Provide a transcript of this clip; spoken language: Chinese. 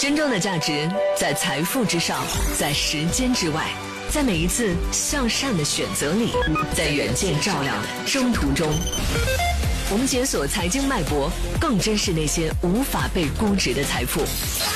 真正的价值在财富之上，在时间之外，在每一次向善的选择里，在远见照亮的征途中。我们解锁财经脉搏，更珍视那些无法被估值的财富。